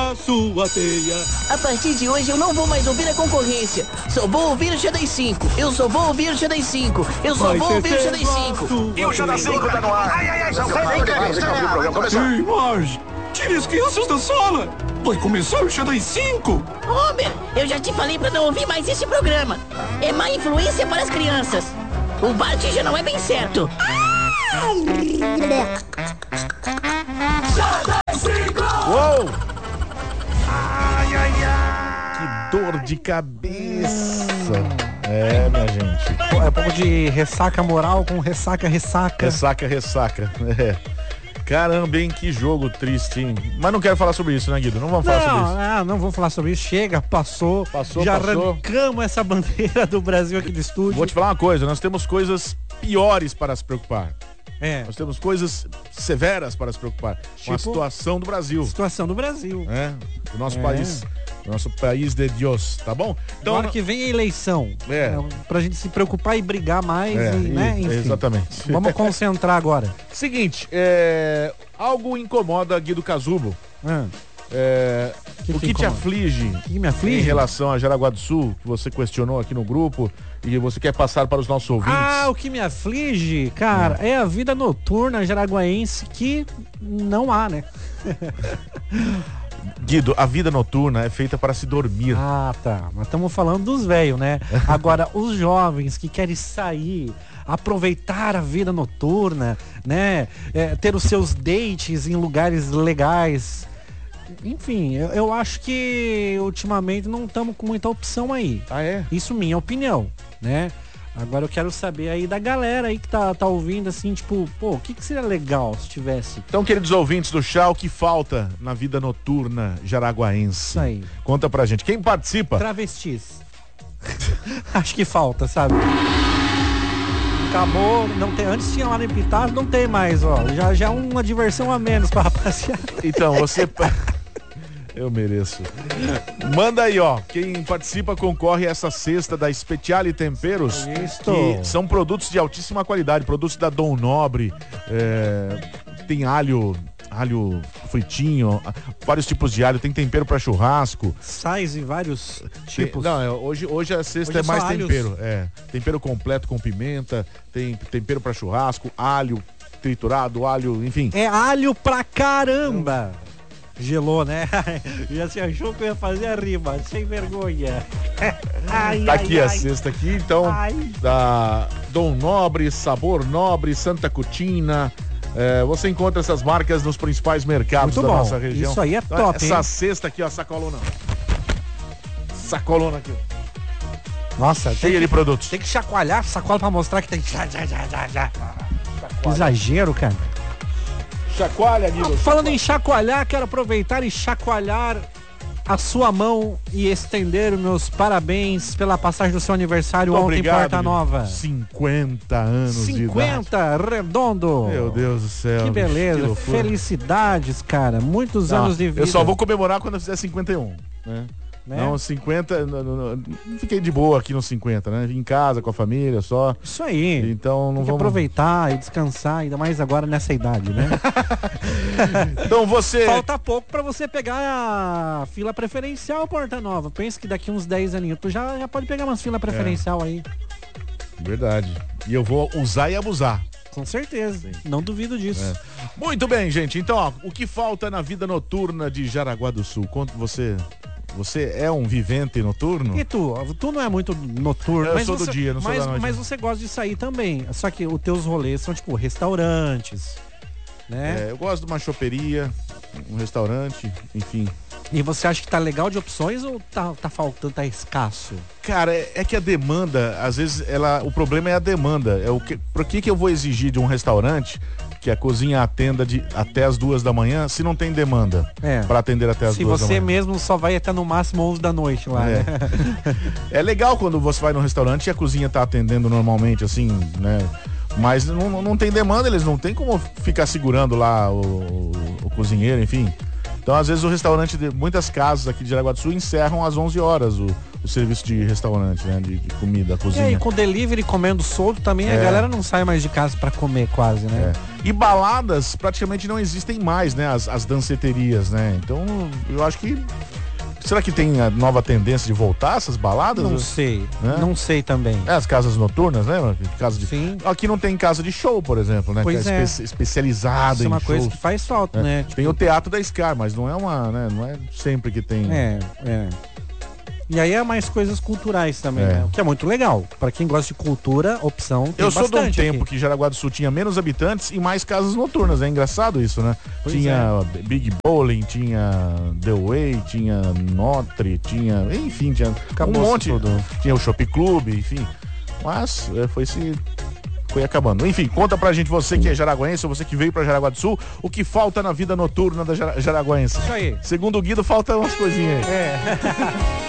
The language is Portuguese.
na sua teia. A partir de hoje eu não vou mais ouvir a concorrência. Só vou ouvir o Jedi 5. Eu só vou ouvir o Jedi 5. Eu só vou ouvir o Jedi 5. E o Jedi 5 tá no ar. Ai, já sai da entrevista, deixa eu ouvir o programa começar. Ei, Marge, tire as crianças da sala. Vai começar o Jedi 5. Homer, eu já te falei pra não ouvir mais esse programa. É má influência para as crianças. O Bart já não é bem certo. Uou! Que dor de cabeça. É, minha gente. É um pouco de ressaca moral com ressaca. Ressaca. É. Caramba, hein? Que jogo triste, hein? Mas não quero falar sobre isso, né, Guido? Não vamos falar sobre isso. Não vamos falar sobre isso. Chega, passou. Já arrancamos essa bandeira do Brasil aqui do estúdio. Vou te falar uma coisa. Nós temos coisas piores para se preocupar. Nós temos coisas severas para se preocupar. Com a situação do Brasil. Situação do Brasil. Do nosso país. Do nosso país de Deus, tá bom? Então, agora que vem a eleição. Pra gente se preocupar e brigar mais. Né? Enfim, exatamente. Vamos concentrar agora. Seguinte, algo incomoda Guido Casubo. O que te aflige? Que me aflige? Em relação a Jaraguá do Sul, que você questionou aqui no grupo e você quer passar para os nossos ouvintes? O que me aflige, cara, é a vida noturna jaraguaense que não há, né? Guido, a vida noturna é feita para se dormir. Tá. Mas estamos falando dos velhos, né? Agora, os jovens que querem sair, aproveitar a vida noturna, né? Ter os seus dates em lugares legais. Enfim, eu acho que ultimamente não estamos com muita opção aí. Isso minha opinião, né? Agora eu quero saber aí da galera aí que tá ouvindo, assim, tipo, o que seria legal se tivesse? Então, queridos ouvintes do Chá, o que falta na vida noturna jaraguaense? Isso aí. Conta pra gente. Quem participa? Travestis. Acho que falta, sabe? Acabou, não tem, antes tinha lá no Epitáfio, não tem mais, ó. Já é uma diversão a menos pra rapaziada. Então, você... Eu mereço. Manda aí, ó. Quem participa concorre a essa cesta da Speciale Temperos. Que são produtos de altíssima qualidade. Produtos da Dom Nobre. Tem alho fritinho, vários tipos de alho. Tem tempero para churrasco. Sais em vários tipos. Hoje a cesta é mais tempero. Tempero completo com pimenta. Tem tempero para churrasco, alho triturado, alho, enfim. É alho pra caramba. Gelou, né? Já se achou que eu ia fazer a rima, sem vergonha. Tá aqui a cesta aqui, então, da Dom Nobre, Sabor Nobre, Santa Cutina. Você encontra essas marcas nos principais mercados da nossa região. Isso aí é top, Essa cesta aqui, ó, sacolona. Sacolona aqui. Nossa, cheia de produtos. Tem que chacoalhar a sacola pra mostrar que tem... Exagero, cara. Chacoalha, Guido. Falando em chacoalhar, quero aproveitar e chacoalhar a sua mão e estender os meus parabéns pela passagem do seu aniversário ontem em Porta Nova. 50 anos de idade. 50, redondo. Meu Deus do céu. Que beleza, felicidades, cara. Muitos anos de vida. Eu só vou comemorar quando eu fizer 51, né? Não, 50, não fiquei de boa aqui nos 50, né? Em casa, com a família, só. Isso aí. Então não vamos aproveitar e descansar, ainda mais agora nessa idade, né? Então você... Falta pouco pra você pegar a fila preferencial, Porta Nova. Pensa que daqui uns 10 aninhos tu já pode pegar umas filas preferencial aí. Verdade. E eu vou usar e abusar. Com certeza. Sim. Não duvido disso. Muito bem, gente. Então, ó, o que falta na vida noturna de Jaraguá do Sul? Quanto você é um vivente noturno? E tu? Tu não é muito noturno. Eu sou do dia, não sou da noite. Mas você gosta de sair também. Só que os teus rolês são tipo restaurantes, né? Eu gosto de uma choperia, um restaurante, enfim. E você acha que tá legal de opções ou tá faltando, tá escasso? Cara, é que a demanda, às vezes, o problema é a demanda. Por que eu vou exigir de um restaurante que a cozinha atenda até as 2 da manhã, se não tem demanda para atender até as 2 da manhã? Se você mesmo só vai até no máximo 11 da noite lá, né? É legal quando você vai no restaurante e a cozinha tá atendendo normalmente, assim, né? Mas não tem demanda, eles não tem como ficar segurando lá o cozinheiro, enfim. Então, às vezes, o restaurante, muitas casas aqui de Jaraguá do Sul encerram às 11 horas o serviço de restaurante, né? De comida, cozinha. E aí, com delivery, comendo solto também, a galera não sai mais de casa pra comer quase, né? E baladas praticamente não existem mais, né? As danceterias, né? Então, eu acho que... Será que tem a nova tendência de voltar essas baladas? Não sei, né? Não sei também. As casas noturnas, né? Casa de... Sim. Aqui não tem casa de show, por exemplo, né? Pois que é especializada em shows. Isso é uma coisa que faz falta, né? Tem o Teatro da Scar, mas não é uma, né? Não é sempre que tem... E aí é mais coisas culturais também, né? O que é muito legal. Pra quem gosta de cultura, opção tem Eu sou de um tempo aqui. que Jaraguá do Sul tinha menos habitantes e mais casas noturnas. É engraçado isso, né? Tinha Big Bowling, tinha The Way, tinha Notre, tinha... Enfim, tinha um monte. Tinha o Shop Club, enfim. Mas foi acabando. Enfim, conta pra gente, você que é jaraguense, ou você que veio pra Jaraguá do Sul, o que falta na vida noturna da jaraguense. Isso aí. Segundo o Guido, falta umas coisinhas aí.